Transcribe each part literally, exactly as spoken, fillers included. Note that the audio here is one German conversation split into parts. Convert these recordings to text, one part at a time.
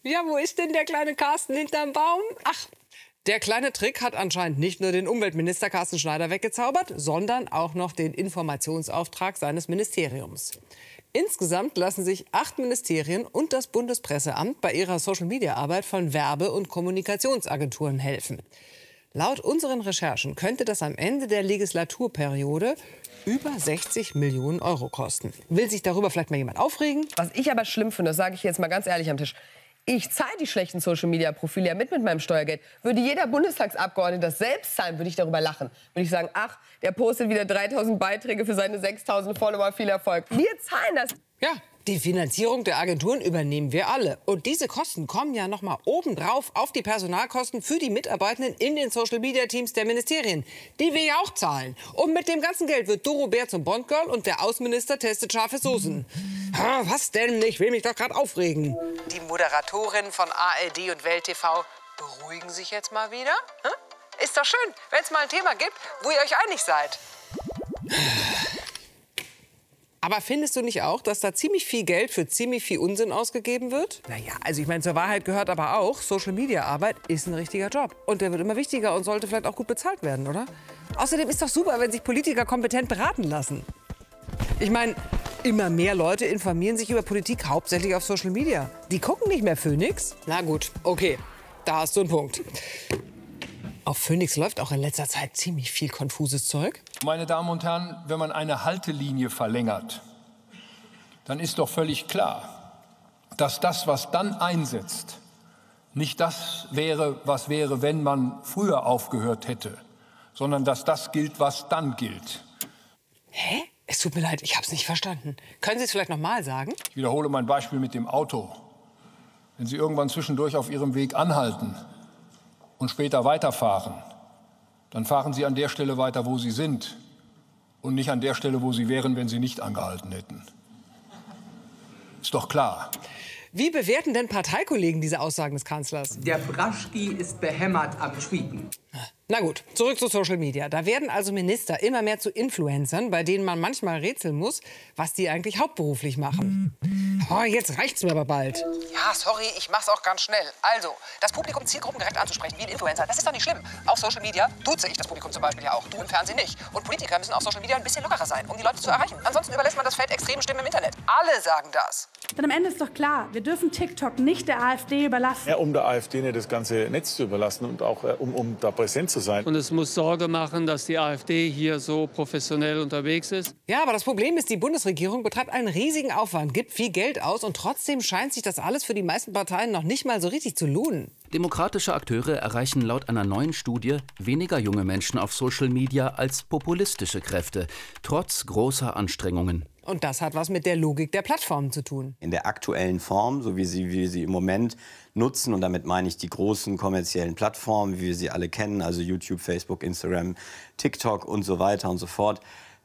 Ja, wo ist denn der kleine Carsten hinterm Baum? Ach, der kleine Trick hat anscheinend nicht nur den Umweltminister Carsten Schneider weggezaubert, sondern auch noch den Informationsauftrag seines Ministeriums. Insgesamt lassen sich acht Ministerien und das Bundespresseamt bei ihrer Social-Media-Arbeit von Werbe- und Kommunikationsagenturen helfen. Laut unseren Recherchen könnte das am Ende der Legislaturperiode über sechzig Millionen Euro kosten. Will sich darüber vielleicht mal jemand aufregen? Was ich aber schlimm finde, das sage ich jetzt mal ganz ehrlich am Tisch. Ich zahle die schlechten Social-Media-Profile ja mit mit meinem Steuergeld. Würde jeder Bundestagsabgeordnete das selbst zahlen, würde ich darüber lachen. Würde ich sagen, ach, der postet wieder dreitausend Beiträge für seine sechstausend Follower, viel Erfolg. Wir zahlen das. Ja, die Finanzierung der Agenturen übernehmen wir alle. Und diese Kosten kommen ja noch mal obendrauf auf die Personalkosten für die Mitarbeitenden in den Social-Media-Teams der Ministerien, die wir ja auch zahlen. Und mit dem ganzen Geld wird Doro Bär zum Bond-Girl und der Außenminister testet scharfe Soßen. Ah, was denn? Ich will mich doch gerade aufregen. Die Moderatorinnen von A R D und Welt T V beruhigen sich jetzt mal wieder. Hm? Ist doch schön, wenn es mal ein Thema gibt, wo ihr euch einig seid. Aber findest du nicht auch, dass da ziemlich viel Geld für ziemlich viel Unsinn ausgegeben wird? Naja, also ich meine, zur Wahrheit gehört aber auch, Social-Media-Arbeit ist ein richtiger Job. Und der wird immer wichtiger und sollte vielleicht auch gut bezahlt werden, oder? Außerdem ist doch super, wenn sich Politiker kompetent beraten lassen. Ich meine, immer mehr Leute informieren sich über Politik hauptsächlich auf Social Media. Die gucken nicht mehr Phoenix. Na gut, okay, da hast du einen Punkt. Auf Phoenix läuft auch in letzter Zeit ziemlich viel konfuses Zeug. Meine Damen und Herren, wenn man eine Haltelinie verlängert, dann ist doch völlig klar, dass das, was dann einsetzt, nicht das wäre, was wäre, wenn man früher aufgehört hätte, sondern dass das gilt, was dann gilt. Hä? Es tut mir leid, ich habe es nicht verstanden. Können Sie es vielleicht noch mal sagen? Ich wiederhole mein Beispiel mit dem Auto. Wenn Sie irgendwann zwischendurch auf Ihrem Weg anhalten und später weiterfahren, dann fahren Sie an der Stelle weiter, wo Sie sind und nicht an der Stelle, wo Sie wären, wenn Sie nicht angehalten hätten. Ist doch klar. Wie bewerten denn Parteikollegen diese Aussagen des Kanzlers? Der Braschki ist behämmert am Tweeten. Na gut, zurück zu Social Media. Da werden also Minister immer mehr zu Influencern, bei denen man manchmal rätseln muss, was die eigentlich hauptberuflich machen. Oh, jetzt reicht's mir aber bald. Ja, sorry, ich mach's auch ganz schnell. Also, das Publikum zielgruppengerecht anzusprechen, wie ein Influencer, das ist doch nicht schlimm. Auf Social Media duze ich das Publikum zum Beispiel ja auch, du im Fernsehen nicht. Und Politiker müssen auf Social Media ein bisschen lockerer sein, um die Leute zu erreichen. Ansonsten überlässt man das Feld extremen Stimmen im Internet. Alle sagen das. Denn am Ende ist doch klar, wir dürfen TikTok nicht der AfD überlassen. Ja, um der AfD nicht das ganze Netz zu überlassen und auch äh, um, um da präsent zu sein. Und es muss Sorge machen, dass die AfD hier so professionell unterwegs ist. Ja, aber das Problem ist, die Bundesregierung betreibt einen riesigen Aufwand, gibt viel Geld aus und trotzdem scheint sich das alles für die meisten Parteien noch nicht mal so richtig zu lohnen. Demokratische Akteure erreichen laut einer neuen Studie weniger junge Menschen auf Social Media als populistische Kräfte, trotz großer Anstrengungen. Und das hat was mit der Logik der Plattformen zu tun. In der aktuellen Form, so wie sie, wie wir sie im Moment nutzen, und damit meine ich die großen kommerziellen Plattformen, wie wir sie alle kennen, also YouTube, Facebook, Instagram, TikTok und so weiter und so fort,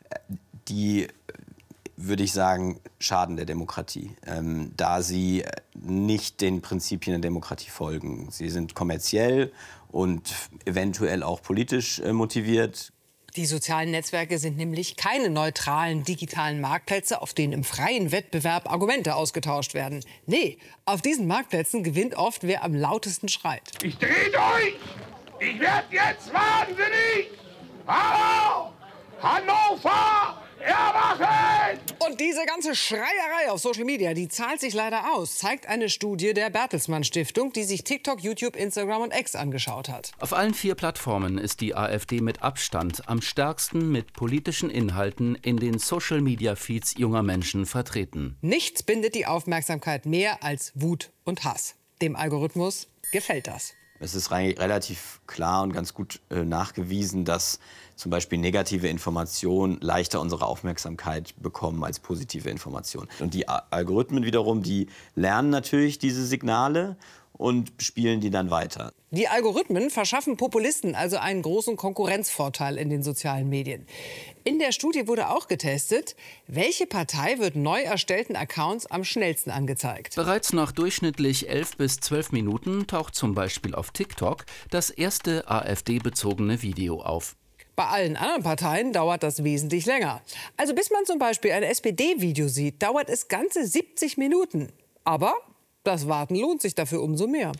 die, würde ich sagen, schaden der Demokratie, ähm, da sie nicht den Prinzipien der Demokratie folgen. Sie sind kommerziell und eventuell auch politisch äh, motiviert. Die sozialen Netzwerke sind nämlich keine neutralen digitalen Marktplätze, auf denen im freien Wettbewerb Argumente ausgetauscht werden. Nee, auf diesen Marktplätzen gewinnt oft, wer am lautesten schreit. Ich dreh durch! Ich werd jetzt wahnsinnig! Hallo! Hannover! Erwachen! Und diese ganze Schreierei auf Social Media, die zahlt sich leider aus, zeigt eine Studie der Bertelsmann Stiftung, die sich TikTok, YouTube, Instagram und X angeschaut hat. Auf allen vier Plattformen ist die AfD mit Abstand am stärksten mit politischen Inhalten in den Social-Media-Feeds junger Menschen vertreten. Nichts bindet die Aufmerksamkeit mehr als Wut und Hass. Dem Algorithmus gefällt das. Es ist relativ klar und ganz gut äh, nachgewiesen, dass zum Beispiel negative Informationen leichter unsere Aufmerksamkeit bekommen als positive Informationen. Und die A- Algorithmen wiederum, die lernen natürlich diese Signale und spielen die dann weiter. Die Algorithmen verschaffen Populisten also einen großen Konkurrenzvorteil in den sozialen Medien. In der Studie wurde auch getestet, welche Partei wird neu erstellten Accounts am schnellsten angezeigt. Bereits nach durchschnittlich elf bis zwölf Minuten taucht zum Beispiel auf TikTok das erste AfD-bezogene Video auf. Bei allen anderen Parteien dauert das wesentlich länger. Also bis man zum Beispiel ein S P D-Video sieht, dauert es ganze siebzig Minuten. Aber Das Warten lohnt sich dafür umso mehr.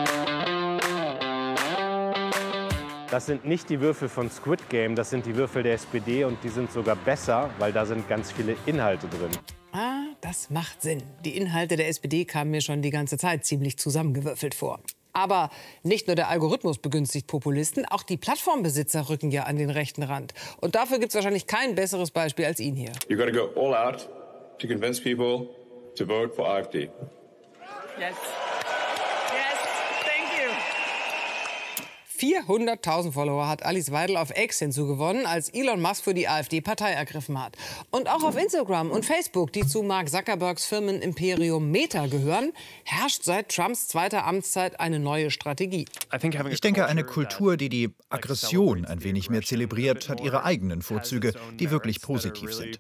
Das sind nicht die Würfel von Squid Game, das sind die Würfel der S P D und die sind sogar besser, weil da sind ganz viele Inhalte drin. Ah, das macht Sinn. Die Inhalte der S P D kamen mir schon die ganze Zeit ziemlich zusammengewürfelt vor. Aber nicht nur der Algorithmus begünstigt Populisten, auch die Plattformbesitzer rücken ja an den rechten Rand. Und dafür gibt es wahrscheinlich kein besseres Beispiel als ihn hier. You gotta go all out to convince people to vote for AfD. Yes. Yes, thank you. vierhunderttausend Follower hat Alice Weidel auf X hinzugewonnen, als Elon Musk für die AfD Partei ergriffen hat. Und auch auf Instagram und Facebook, die zu Mark Zuckerbergs Firmenimperium Meta gehören, herrscht seit Trumps zweiter Amtszeit eine neue Strategie. Ich denke, eine Kultur, die die Aggression ein wenig mehr zelebriert, hat ihre eigenen Vorzüge, die wirklich positiv sind.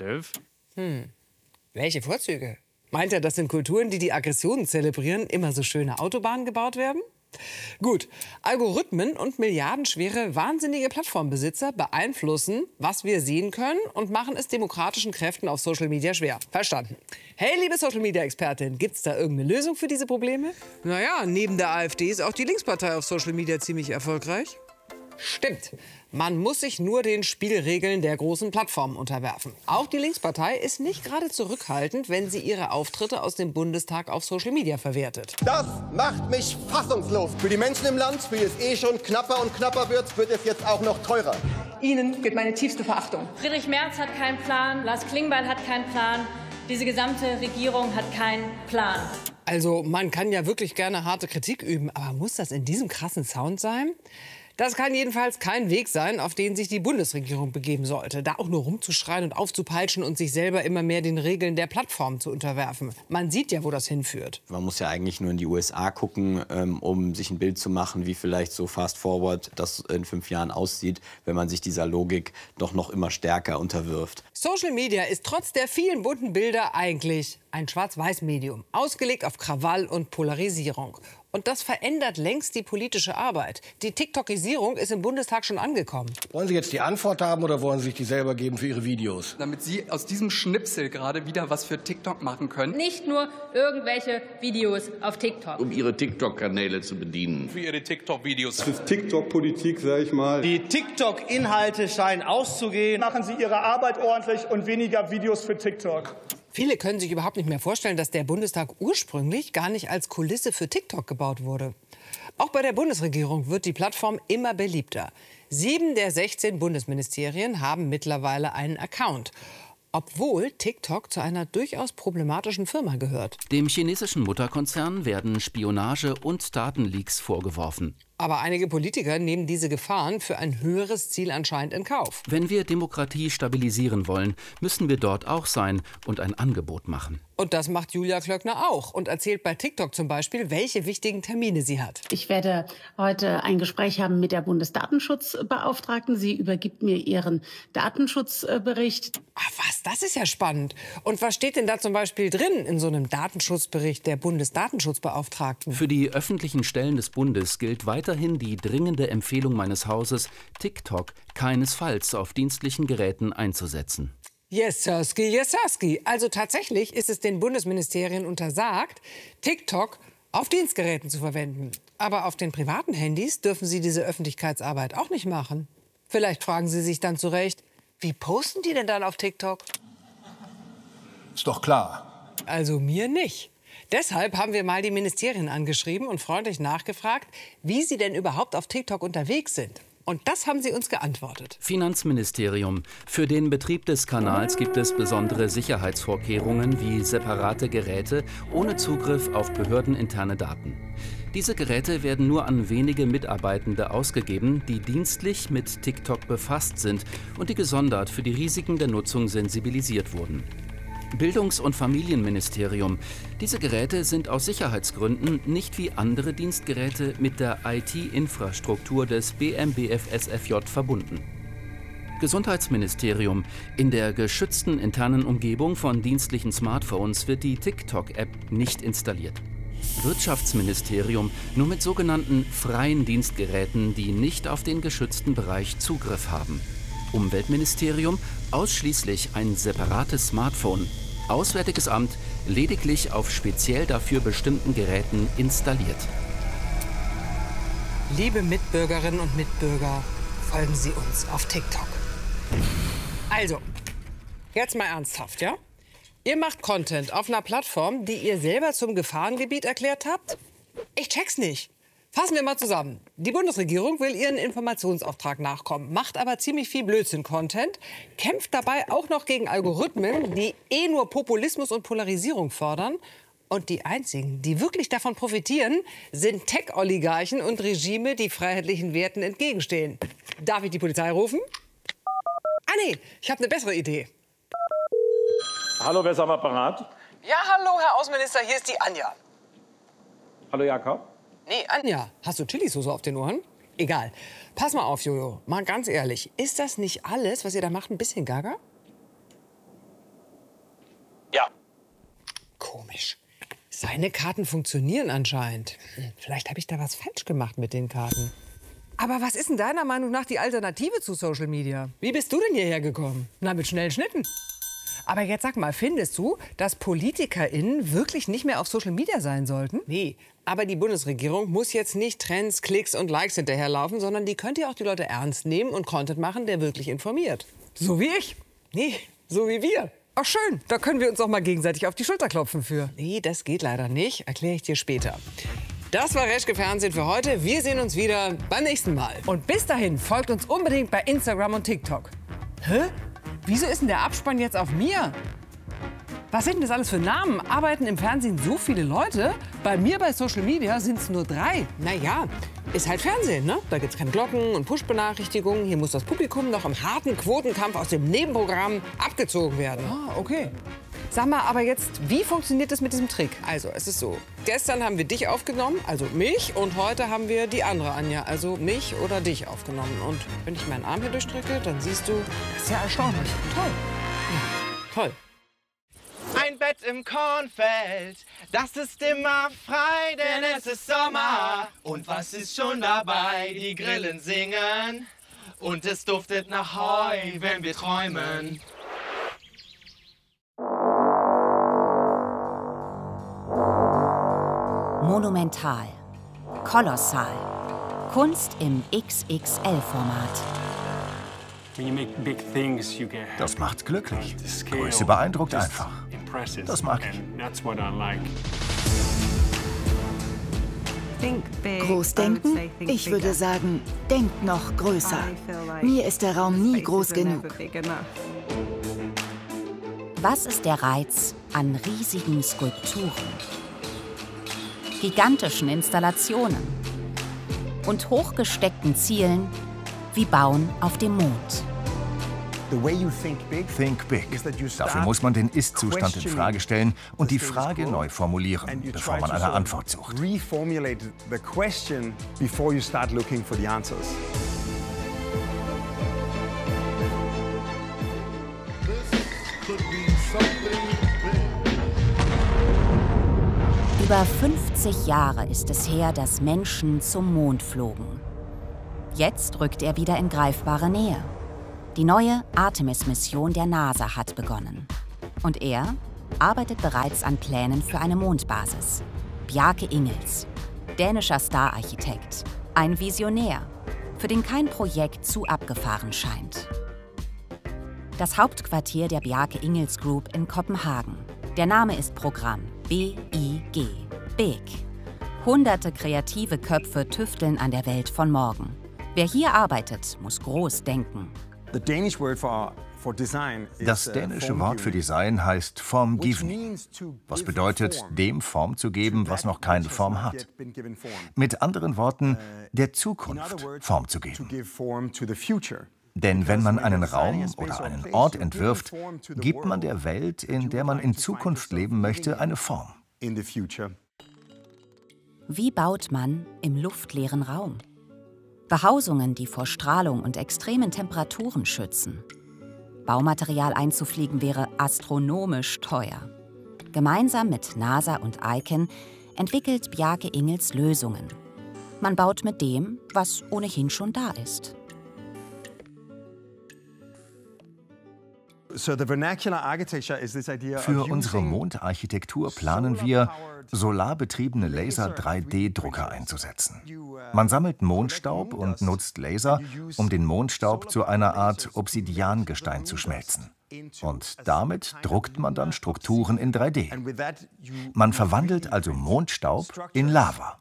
Hm. Welche Vorzüge? Meint er, dass in Kulturen, die die Aggressionen zelebrieren, immer so schöne Autobahnen gebaut werden? Gut, Algorithmen und milliardenschwere, wahnsinnige Plattformbesitzer beeinflussen, was wir sehen können und machen es demokratischen Kräften auf Social Media schwer. Verstanden. Hey, liebe Social Media Expertin, gibt's da irgendeine Lösung für diese Probleme? Naja, neben der AfD ist auch die Linkspartei auf Social Media ziemlich erfolgreich. Stimmt. Man muss sich nur den Spielregeln der großen Plattformen unterwerfen. Auch die Linkspartei ist nicht gerade zurückhaltend, wenn sie ihre Auftritte aus dem Bundestag auf Social Media verwertet. Das macht mich fassungslos. Für die Menschen im Land, für die es eh schon knapper und knapper wird, wird es jetzt auch noch teurer. Ihnen gilt meine tiefste Verachtung. Friedrich Merz hat keinen Plan, Lars Klingbeil hat keinen Plan, diese gesamte Regierung hat keinen Plan. Also man kann ja wirklich gerne harte Kritik üben, aber muss das in diesem krassen Sound sein? Das kann jedenfalls kein Weg sein, auf den sich die Bundesregierung begeben sollte. Da auch nur rumzuschreien und aufzupeitschen und sich selber immer mehr den Regeln der Plattform zu unterwerfen. Man sieht ja, wo das hinführt. Man muss ja eigentlich nur in die U S A gucken, ähm, um sich ein Bild zu machen, wie vielleicht so fast forward das in fünf Jahren aussieht, wenn man sich dieser Logik doch noch immer stärker unterwirft. Social Media ist trotz der vielen bunten Bilder eigentlich ein Schwarz-Weiß-Medium, ausgelegt auf Krawall und Polarisierung. Und das verändert längst die politische Arbeit. Die TikTokisierung ist im Bundestag schon angekommen. Wollen Sie jetzt die Antwort haben oder wollen Sie sich die selber geben für Ihre Videos? Damit Sie aus diesem Schnipsel gerade wieder was für TikTok machen können. Nicht nur irgendwelche Videos auf TikTok. Um Ihre TikTok-Kanäle zu bedienen. Für Ihre TikTok-Videos. Das ist TikTok-Politik, sag ich mal. Die TikTok-Inhalte scheinen auszugehen. Machen Sie Ihre Arbeit ordentlich und weniger Videos für TikTok. Viele können sich überhaupt nicht mehr vorstellen, dass der Bundestag ursprünglich gar nicht als Kulisse für TikTok gebaut wurde. Auch bei der Bundesregierung wird die Plattform immer beliebter. Sieben der sechzehn Bundesministerien haben mittlerweile einen Account, obwohl TikTok zu einer durchaus problematischen Firma gehört. Dem chinesischen Mutterkonzern werden Spionage und Datenleaks vorgeworfen. Aber einige Politiker nehmen diese Gefahren für ein höheres Ziel anscheinend in Kauf. Wenn wir Demokratie stabilisieren wollen, müssen wir dort auch sein und ein Angebot machen. Und das macht Julia Klöckner auch und erzählt bei TikTok zum Beispiel, welche wichtigen Termine sie hat. Ich werde heute ein Gespräch haben mit der Bundesdatenschutzbeauftragten. Sie übergibt mir ihren Datenschutzbericht. Ach was, das ist ja spannend. Und was steht denn da zum Beispiel drin in so einem Datenschutzbericht der Bundesdatenschutzbeauftragten? Für die öffentlichen Stellen des Bundes gilt weiterhin die dringende Empfehlung meines Hauses, TikTok keinesfalls auf dienstlichen Geräten einzusetzen. Yes, Sirski, yes, Sirski. Also tatsächlich ist es den Bundesministerien untersagt, TikTok auf Dienstgeräten zu verwenden. Aber auf den privaten Handys dürfen sie diese Öffentlichkeitsarbeit auch nicht machen. Vielleicht fragen Sie sich dann zu Recht, wie posten die denn dann auf TikTok? Ist doch klar. Also mir nicht. Deshalb haben wir mal die Ministerien angeschrieben und freundlich nachgefragt, wie sie denn überhaupt auf TikTok unterwegs sind. Und das haben sie uns geantwortet. Finanzministerium. Für den Betrieb des Kanals gibt es besondere Sicherheitsvorkehrungen wie separate Geräte ohne Zugriff auf behördeninterne Daten. Diese Geräte werden nur an wenige Mitarbeitende ausgegeben, die dienstlich mit TikTok befasst sind und die gesondert für die Risiken der Nutzung sensibilisiert wurden. Bildungs- und Familienministerium. Diese Geräte sind aus Sicherheitsgründen nicht wie andere Dienstgeräte mit der I T-Infrastruktur des B M B F S F J verbunden. Gesundheitsministerium. In der geschützten internen Umgebung von dienstlichen Smartphones wird die TikTok-App nicht installiert. Wirtschaftsministerium. Nur mit sogenannten freien Dienstgeräten, die nicht auf den geschützten Bereich Zugriff haben. Umweltministerium. Ausschließlich ein separates Smartphone. Auswärtiges Amt, lediglich auf speziell dafür bestimmten Geräten installiert. Liebe Mitbürgerinnen und Mitbürger, folgen Sie uns auf TikTok. Also, jetzt mal ernsthaft, ja? Ihr macht Content auf einer Plattform, die ihr selber zum Gefahrengebiet erklärt habt? Ich check's nicht. Fassen wir mal zusammen. Die Bundesregierung will ihren Informationsauftrag nachkommen, macht aber ziemlich viel Blödsinn-Content, kämpft dabei auch noch gegen Algorithmen, die eh nur Populismus und Polarisierung fordern. Und die einzigen, die wirklich davon profitieren, sind Tech-Oligarchen und Regime, die freiheitlichen Werten entgegenstehen. Darf ich die Polizei rufen? Ah nee, ich habe eine bessere Idee. Hallo, wer ist am Apparat? Ja, hallo, Herr Außenminister, hier ist die Anja. Hallo, Jakob. Nee, Anja, hast du Chilisauce auf den Ohren? Egal. Pass mal auf, Jojo. Mal ganz ehrlich. Ist das nicht alles, was ihr da macht, ein bisschen gaga? Ja. Komisch. Seine Karten funktionieren anscheinend. Hm, vielleicht habe ich da was falsch gemacht mit den Karten. Aber was ist denn deiner Meinung nach die Alternative zu Social Media? Wie bist du denn hierher gekommen? Na, mit schnellen Schnitten. Aber jetzt sag mal, findest du, dass PolitikerInnen wirklich nicht mehr auf Social Media sein sollten? Nee, aber die Bundesregierung muss jetzt nicht Trends, Klicks und Likes hinterherlaufen, sondern die könnte ja auch die Leute ernst nehmen und Content machen, der wirklich informiert. So wie ich. Nee, so wie wir. Ach schön, da können wir uns auch mal gegenseitig auf die Schulter klopfen für. Nee, das geht leider nicht. Erkläre ich dir später. Das war Reschke Fernsehen für heute. Wir sehen uns wieder beim nächsten Mal. Und bis dahin folgt uns unbedingt bei Instagram und TikTok. Hä? Wieso ist denn der Abspann jetzt auf mir? Was sind denn das alles für Namen? Arbeiten im Fernsehen so viele Leute? Bei mir bei Social Media sind es nur drei. Naja, ist halt Fernsehen, ne? Da gibt's keine Glocken und Push-Benachrichtigungen. Hier muss das Publikum noch im harten Quotenkampf aus dem Nebenprogramm abgezogen werden. Ah, okay. Sag mal, aber jetzt, wie funktioniert das mit diesem Trick? Also, es ist so. Gestern haben wir dich aufgenommen, also mich, und heute haben wir die andere Anja, also mich oder dich aufgenommen. Und wenn ich meinen Arm hier durchdrücke, dann siehst du, das ist ja erstaunlich. Toll. Ja, toll. Ein Bett im Kornfeld, das ist immer frei, denn es ist Sommer. Und was ist schon dabei? Die Grillen singen und es duftet nach Heu, wenn wir träumen. Monumental, kolossal, Kunst im X X L-Format. Das macht glücklich. Größe beeindruckt einfach. Das mag ich. Groß denken? Ich würde sagen, denkt noch größer. Mir ist der Raum nie groß genug. Was ist der Reiz an riesigen Skulpturen, gigantischen Installationen und hochgesteckten Zielen wie Bauen auf dem Mond? Think big. Dafür muss man den Ist-Zustand in Frage stellen und die Frage neu formulieren, bevor man eine Antwort sucht. Über fünfzig Jahre ist es her, dass Menschen zum Mond flogen. Jetzt rückt er wieder in greifbare Nähe. Die neue Artemis-Mission der NASA hat begonnen. Und er arbeitet bereits an Plänen für eine Mondbasis. Bjarke Ingels, dänischer Star-Architekt, ein Visionär, für den kein Projekt zu abgefahren scheint. Das Hauptquartier der Bjarke Ingels Group in Kopenhagen. Der Name ist Programm, B I G, Big. Hunderte kreative Köpfe tüfteln an der Welt von morgen. Wer hier arbeitet, muss groß denken. Das dänische Wort für Design heißt Formgivning, was bedeutet, dem Form zu geben, was noch keine Form hat. Mit anderen Worten, der Zukunft Form zu geben. Denn wenn man einen Raum oder einen Ort entwirft, gibt man der Welt, in der man in Zukunft leben möchte, eine Form. Wie baut man im luftleeren Raum? Behausungen, die vor Strahlung und extremen Temperaturen schützen. Baumaterial einzufliegen wäre astronomisch teuer. Gemeinsam mit NASA und Icon entwickelt Bjarke Ingels Lösungen. Man baut mit dem, was ohnehin schon da ist. Für unsere Mondarchitektur planen wir, solarbetriebene Laser drei D Drucker einzusetzen. Man sammelt Mondstaub und nutzt Laser, um den Mondstaub zu einer Art Obsidiangestein zu schmelzen. Und damit druckt man dann Strukturen in drei D. Man verwandelt also Mondstaub in Lava.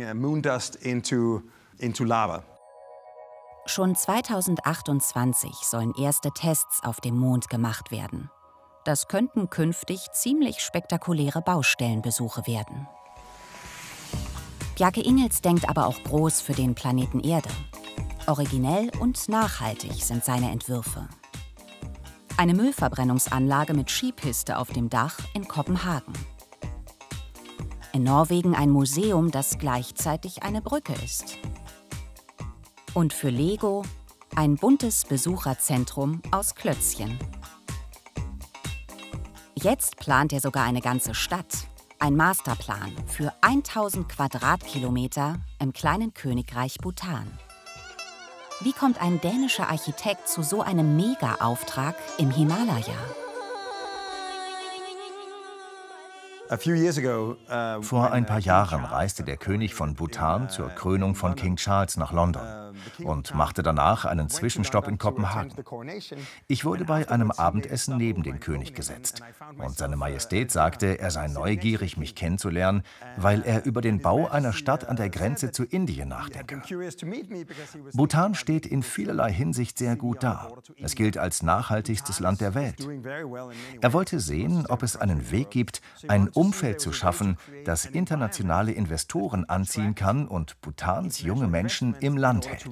Schon zweitausendachtundzwanzig sollen erste Tests auf dem Mond gemacht werden. Das könnten künftig ziemlich spektakuläre Baustellenbesuche werden. Bjarke Ingels denkt aber auch groß für den Planeten Erde. Originell und nachhaltig sind seine Entwürfe. Eine Müllverbrennungsanlage mit Skipiste auf dem Dach in Kopenhagen. In Norwegen ein Museum, das gleichzeitig eine Brücke ist. Und für Lego ein buntes Besucherzentrum aus Klötzchen. Jetzt plant er sogar eine ganze Stadt. Ein Masterplan für tausend Quadratkilometer im kleinen Königreich Bhutan. Wie kommt ein dänischer Architekt zu so einem Mega-Auftrag im Himalaya? Vor ein paar Jahren reiste der König von Bhutan zur Krönung von King Charles nach London und machte danach einen Zwischenstopp in Kopenhagen. Ich wurde bei einem Abendessen neben den König gesetzt und seine Majestät sagte, er sei neugierig, mich kennenzulernen, weil er über den Bau einer Stadt an der Grenze zu Indien nachdenke. Bhutan steht in vielerlei Hinsicht sehr gut da. Es gilt als nachhaltigstes Land der Welt. Er wollte sehen, ob es einen Weg gibt, ein Umfeld zu schaffen, das internationale Investoren anziehen kann und Bhutans junge Menschen im Land hält.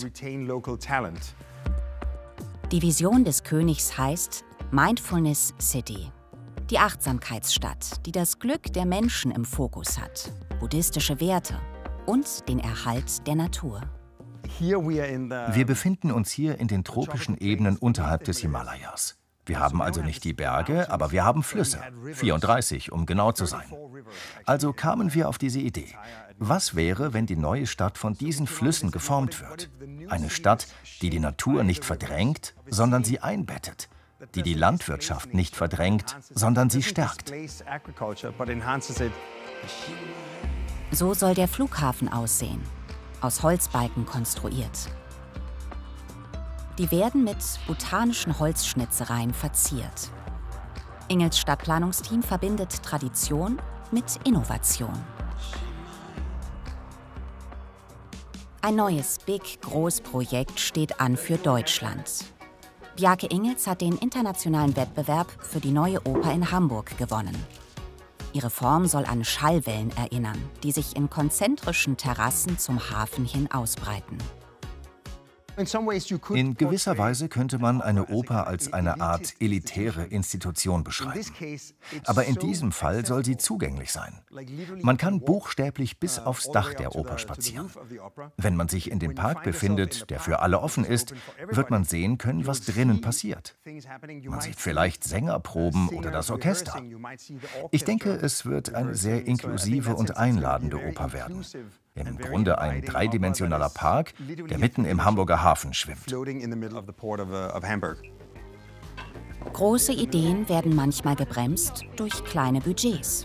Die Vision des Königs heißt Mindfulness City. Die Achtsamkeitsstadt, die das Glück der Menschen im Fokus hat, buddhistische Werte und den Erhalt der Natur. Wir befinden uns hier in den tropischen Ebenen unterhalb des Himalayas. Wir haben also nicht die Berge, aber wir haben Flüsse, vierunddreißig, um genau zu sein. Also kamen wir auf diese Idee. Was wäre, wenn die neue Stadt von diesen Flüssen geformt wird? Eine Stadt, die die Natur nicht verdrängt, sondern sie einbettet. Die die Landwirtschaft nicht verdrängt, sondern sie stärkt. So soll der Flughafen aussehen, aus Holzbalken konstruiert. Die werden mit bhutanischen Holzschnitzereien verziert. Ingels Stadtplanungsteam verbindet Tradition mit Innovation. Ein neues Big-Groß-Projekt steht an für Deutschland. Bjarke Ingels hat den internationalen Wettbewerb für die neue Oper in Hamburg gewonnen. Ihre Form soll an Schallwellen erinnern, die sich in konzentrischen Terrassen zum Hafen hin ausbreiten. In gewisser Weise könnte man eine Oper als eine Art elitäre Institution beschreiben. Aber in diesem Fall soll sie zugänglich sein. Man kann buchstäblich bis aufs Dach der Oper spazieren. Wenn man sich in dem Park befindet, der für alle offen ist, wird man sehen können, was drinnen passiert. Man sieht vielleicht Sängerproben oder das Orchester. Ich denke, es wird eine sehr inklusive und einladende Oper werden. Im Grunde ein dreidimensionaler Park, der mitten im Hamburger Hafen schwimmt. Große Ideen werden manchmal gebremst durch kleine Budgets.